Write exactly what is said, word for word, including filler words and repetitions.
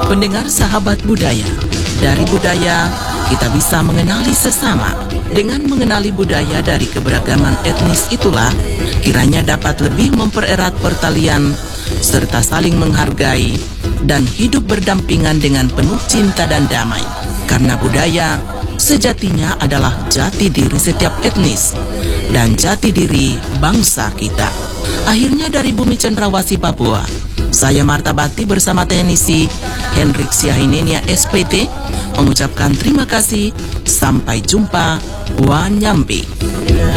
Pendengar sahabat budaya, dari budaya kita bisa mengenali sesama. Dengan mengenali budaya dari keberagaman etnis itulah kiranya dapat lebih mempererat pertalian serta saling menghargai dan hidup berdampingan dengan penuh cinta dan damai. Karena budaya sejatinya adalah jati diri setiap etnis dan jati diri bangsa kita. Akhirnya dari Bumi Cendrawasih Papua, saya Marta Bakti bersama teknisi Hendrik Siahinenia S P T mengucapkan terima kasih. Sampai jumpa. Wanyambi.